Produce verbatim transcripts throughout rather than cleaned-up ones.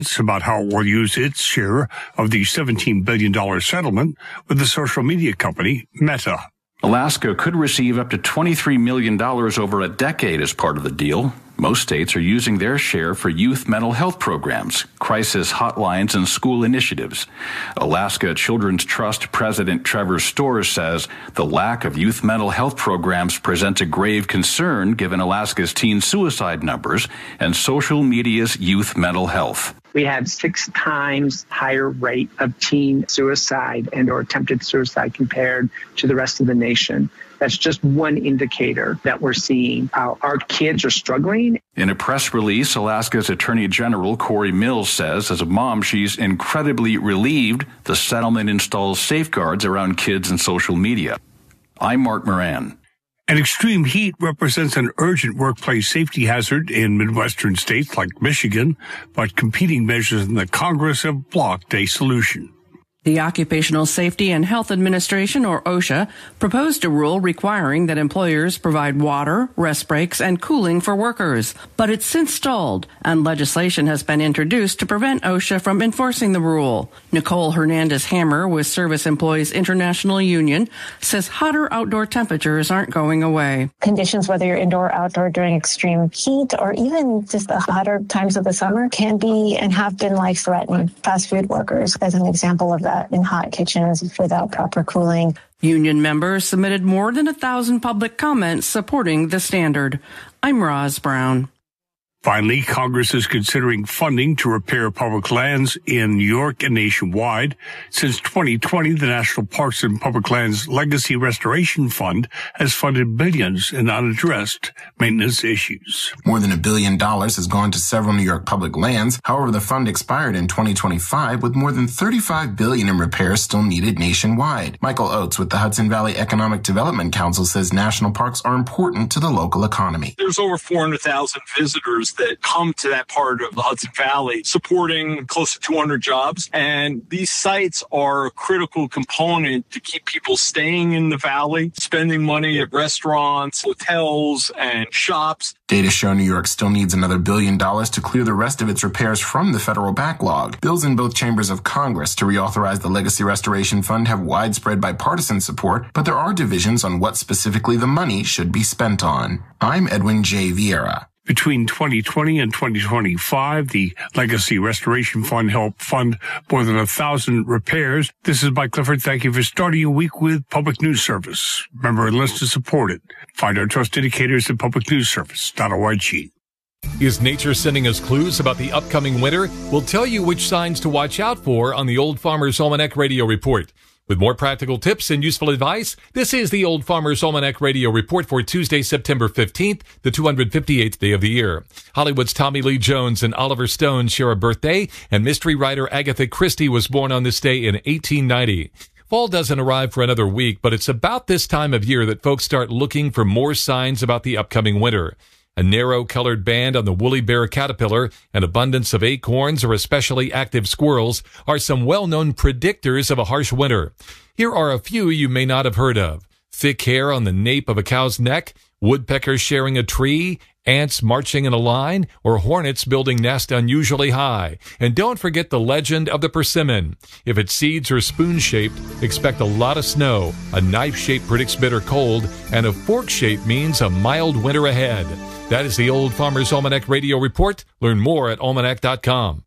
about how it will use its share of the seventeen billion dollars settlement with the social media company Meta. Alaska could receive up to twenty-three million dollars over a decade as part of the deal. Most states are using their share for youth mental health programs, crisis hotlines, and school initiatives. Alaska Children's Trust President Trevor Storrs says the lack of youth mental health programs presents a grave concern given Alaska's teen suicide numbers and social media's youth mental health. We had six times higher rate of teen suicide and or attempted suicide compared to the rest of the nation. That's just one indicator that we're seeing. Uh, our kids are struggling. In a press release, Alaska's Attorney General Corey Mills says as a mom, she's incredibly relieved the settlement installs safeguards around kids and social media. I'm Mark Moran. And extreme heat represents an urgent workplace safety hazard in Midwestern states like Michigan, but competing measures in the Congress have blocked a solution. The Occupational Safety and Health Administration, or OSHA, proposed a rule requiring that employers provide water, rest breaks, and cooling for workers. But it's since stalled, and legislation has been introduced to prevent OSHA from enforcing the rule. Nicole Hernandez-Hammer with Service Employees International Union says hotter outdoor temperatures aren't going away. Conditions, whether you're indoor or outdoor during extreme heat or even just the hotter times of the summer, can be and have been life-threatening. Fast food workers, as an example of that. In hot kitchens without proper cooling. Union members submitted more than a thousand public comments supporting the standard. I'm Roz Brown. Finally, Congress is considering funding to repair public lands in New York and nationwide. Since twenty twenty, the National Parks and Public Lands Legacy Restoration Fund has funded billions in unaddressed maintenance issues. More than a billion dollars has gone to several New York public lands. However, the fund expired in twenty twenty-five with more than thirty-five billion dollars in repairs still needed nationwide. Michael Oates with the Hudson Valley Economic Development Council says national parks are important to the local economy. There's over four hundred thousand visitors that come to that part of the Hudson Valley, supporting close to two hundred jobs. And these sites are a critical component to keep people staying in the valley, spending money at restaurants, hotels, and shops. Data show New York still needs another billion dollars to clear the rest of its repairs from the federal backlog. Bills in both chambers of Congress to reauthorize the Legacy Restoration Fund have widespread bipartisan support, but there are divisions on what specifically the money should be spent on. I'm Edwin J. Vieira. Between twenty twenty and twenty twenty-five, the Legacy Restoration Fund helped fund more than a thousand repairs. This is Mike Clifford. Thank you for starting your week with Public News Service. Remember, enlist to support it. Find our trust indicators at public news service dot org. Is nature sending us clues about the upcoming winter? We'll tell you which signs to watch out for on the Old Farmer's Almanac Radio Report. With more practical tips and useful advice, this is the Old Farmer's Almanac Radio Report for Tuesday, September fifteenth, the two hundred fifty-eighth day of the year. Hollywood's Tommy Lee Jones and Oliver Stone share a birthday, and mystery writer Agatha Christie was born on this day in eighteen ninety. Fall doesn't arrive for another week, but it's about this time of year that folks start looking for more signs about the upcoming winter. A narrow colored band on the woolly bear caterpillar, an abundance of acorns, or especially active squirrels are some well-known predictors of a harsh winter. Here are a few you may not have heard of. Thick hair on the nape of a cow's neck, woodpeckers sharing a tree, ants marching in a line, or hornets building nest unusually high. And don't forget the legend of the persimmon. If its seeds are spoon-shaped, expect a lot of snow. A knife shape predicts bitter cold, and a fork shape means a mild winter ahead. That is the Old Farmer's Almanac Radio Report. Learn more at almanac dot com.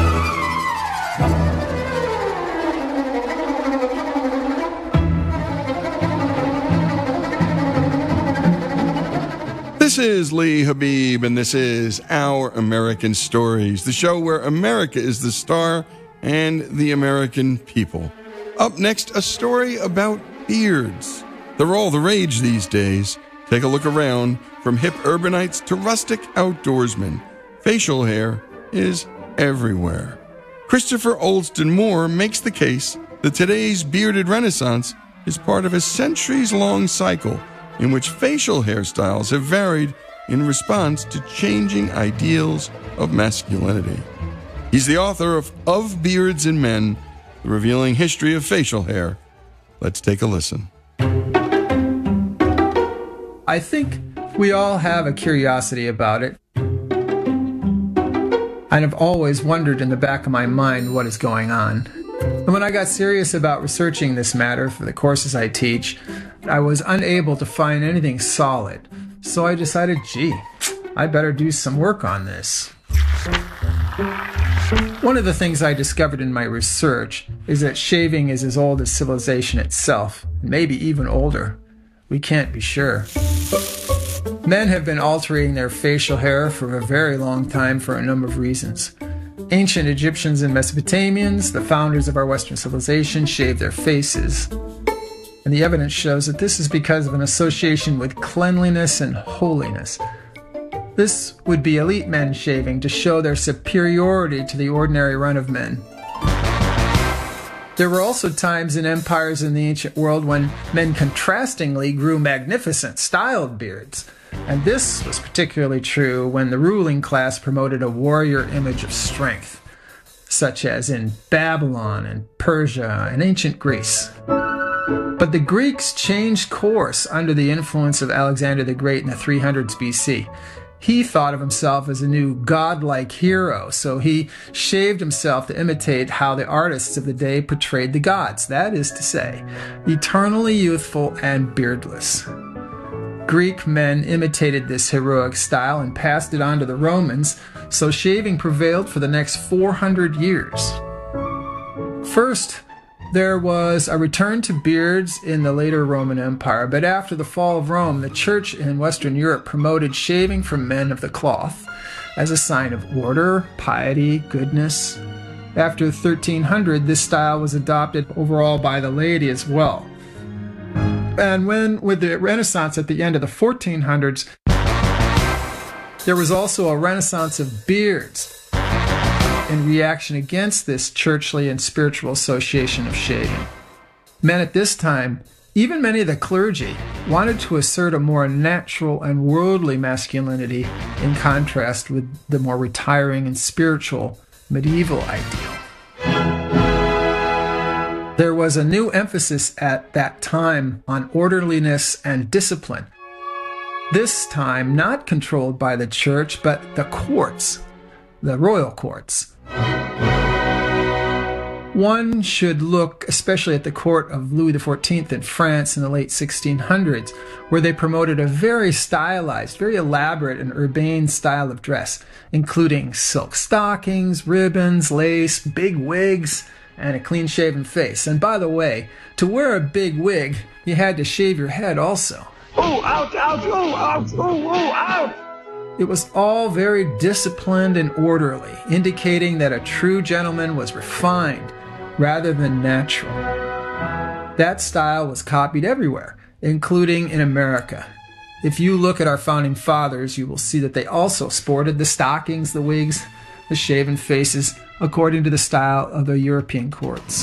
This is Lee Habib, and this is Our American Stories, the show where America is the star and the American people. Up next, a story about beards. They're all the rage these days. Take a look around. From hip urbanites to rustic outdoorsmen, facial hair is everywhere. Christopher Olston Moore makes the case that today's bearded renaissance is part of a centuries-long cycle in which facial hairstyles have varied in response to changing ideals of masculinity. He's the author of Of Beards and Men, the revealing history of facial hair. Let's take a listen. I think we all have a curiosity about it. and have always wondered in the back of my mind what is going on. And when I got serious about researching this matter for the courses I teach, I was unable to find anything solid. So I decided, gee, I better do some work on this. One of the things I discovered in my research is that shaving is as old as civilization itself, maybe even older. We can't be sure. Men have been altering their facial hair for a very long time for a number of reasons. Ancient Egyptians and Mesopotamians, the founders of our Western civilization, shaved their faces. And the evidence shows that this is because of an association with cleanliness and holiness. This would be elite men shaving to show their superiority to the ordinary run of men. There were also times in empires in the ancient world when men contrastingly grew magnificent, styled beards. And this was particularly true when the ruling class promoted a warrior image of strength, such as in Babylon and Persia and ancient Greece. But the Greeks changed course under the influence of Alexander the Great in the three hundreds B C. He thought of himself as a new godlike hero, so he shaved himself to imitate how the artists of the day portrayed the gods, that is to say, eternally youthful and beardless. Greek men imitated this heroic style and passed it on to the Romans, so shaving prevailed for the next four hundred years. First, there was a return to beards in the later Roman Empire, but after the fall of Rome, the church in Western Europe promoted shaving for men of the cloth as a sign of order, piety, goodness. After thirteen hundred, this style was adopted overall by the laity as well. And when, with the Renaissance at the end of the fourteen hundreds, there was also a renaissance of beards in reaction against this churchly and spiritual association of shaving. Men at this time, even many of the clergy, wanted to assert a more natural and worldly masculinity in contrast with the more retiring and spiritual medieval ideal. There was a new emphasis at that time on orderliness and discipline. This time not controlled by the church, but the courts, the royal courts. One should look especially at the court of Louis the fourteenth in France in the late sixteen hundreds, where they promoted a very stylized, very elaborate and urbane style of dress, including silk stockings, ribbons, lace, big wigs, and a clean-shaven face. And by the way, to wear a big wig, you had to shave your head also. Oh, ouch, ouch, oh, ouch, oh, oh, ouch! It was all very disciplined and orderly, indicating that a true gentleman was refined rather than natural. That style was copied everywhere, including in America. If you look at our founding fathers, you will see that they also sported the stockings, the wigs, the shaven faces, according to the style of the European courts.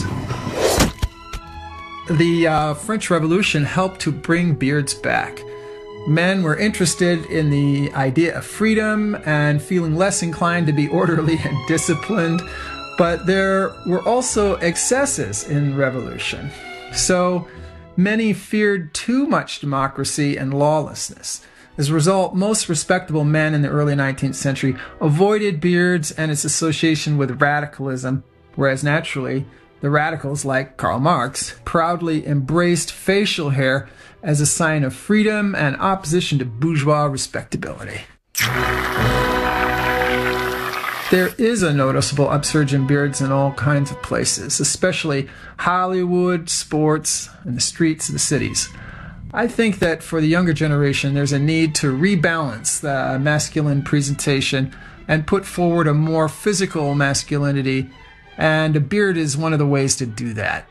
The uh, French Revolution helped to bring beards back. Men were interested in the idea of freedom and feeling less inclined to be orderly and disciplined, but there were also excesses in revolution. So many feared too much democracy and lawlessness. As a result, most respectable men in the early nineteenth century avoided beards and its association with radicalism, whereas naturally, the radicals, like Karl Marx, proudly embraced facial hair as a sign of freedom and opposition to bourgeois respectability. There is a noticeable upsurge in beards in all kinds of places, especially Hollywood, sports, and the streets of the cities. I think that for the younger generation, there's a need to rebalance the masculine presentation and put forward a more physical masculinity, and a beard is one of the ways to do that.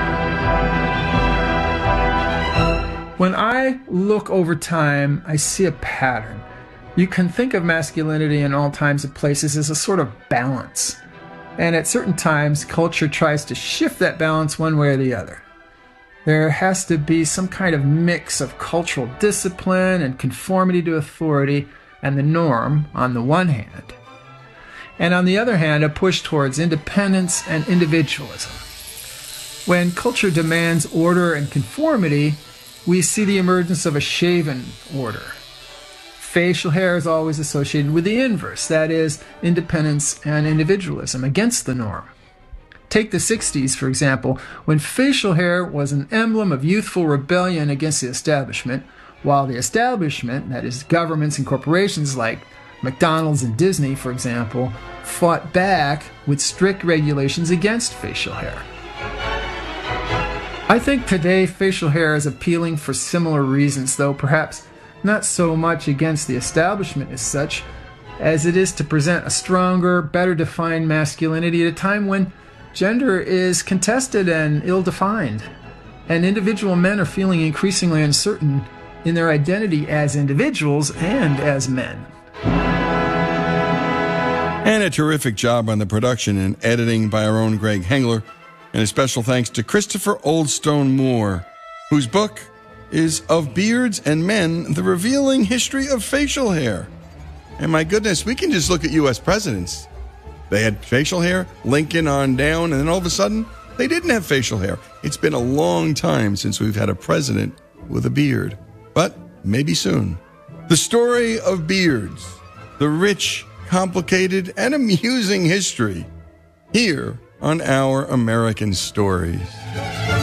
When I look over time, I see a pattern. You can think of masculinity in all times and places as a sort of balance. And at certain times, culture tries to shift that balance one way or the other. There has to be some kind of mix of cultural discipline and conformity to authority and the norm on the one hand, and on the other hand, a push towards independence and individualism. When culture demands order and conformity, we see the emergence of a shaven order. Facial hair is always associated with the inverse, that is, independence and individualism, against the norm. Take the sixties, for example, when facial hair was an emblem of youthful rebellion against the establishment, while the establishment, that is, governments and corporations like McDonald's and Disney, for example, fought back with strict regulations against facial hair. I think today facial hair is appealing for similar reasons, though perhaps not so much against the establishment as such, as it is to present a stronger, better defined masculinity at a time when gender is contested and ill-defined, and individual men are feeling increasingly uncertain in their identity as individuals and as men. And a terrific job on the production and editing by our own Greg Hengler. And a special thanks to Christopher Oldstone Moore, whose book is Of Beards and Men, The Revealing History of Facial Hair. And my goodness, we can just look at U S presidents. They had facial hair, Lincoln on down, and then all of a sudden, they didn't have facial hair. It's been a long time since we've had a president with a beard. But maybe soon. The story of beards, the rich, complicated, and amusing history, here on Our American Stories.